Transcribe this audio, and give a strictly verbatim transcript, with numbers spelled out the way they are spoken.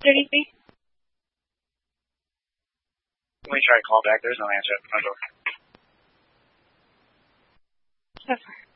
thirty-three. Let me try to call back. There's no answer at the front door. So far.